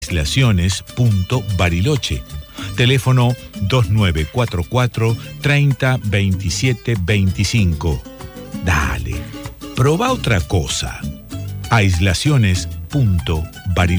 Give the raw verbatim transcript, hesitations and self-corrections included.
Aislaciones punto Bariloche. Teléfono dos nueve cuatro cuatro, treinta, veintisiete, veinticinco. Dale, proba otra cosa. Aislaciones punto